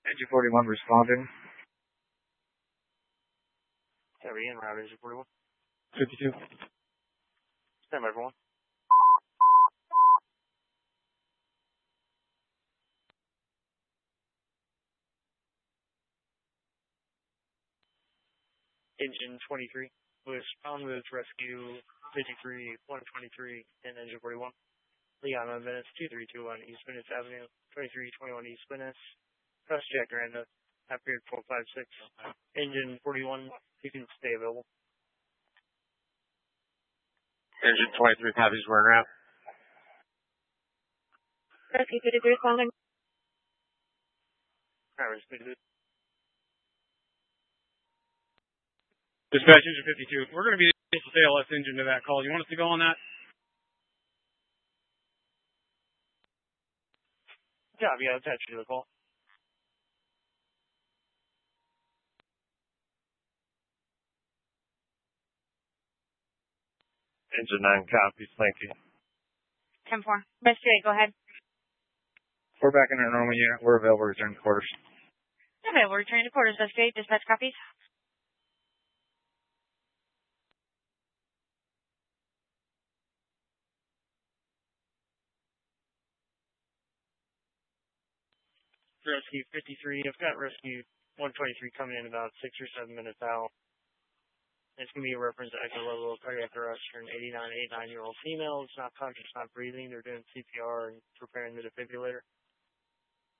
Engine 41 responding. Terry in route Engine 41. 52. Stand by, everyone. Engine 23 was found with rescue 53, 123, and Engine 41. Leon on Venice, 2321 East Venice Avenue, 2321 East Venice. Press Jack Miranda, appeared 456. Engine 41, you can stay available. Engine 23 copies, we're en route. Rescue 53 responding. Alright, Rescue 52. Dispatch Engine 52. We're going to be the ALS engine to that call. You want us to go on that? Yeah, attach you to the call. Engine 9 copies, thank you. 10-4. Rescue 8, go ahead. We're back in our normal unit. We're available to return to quarters. Available, returning to quarters. Rescue 8, dispatch copies. Rescue 53, I've got Rescue 123 coming in about 6 or 7 minutes out. It's going to be a reference to echo level of cardiac arrest for an 89-year-old female. It's not conscious, not breathing. They're doing CPR and preparing the defibrillator.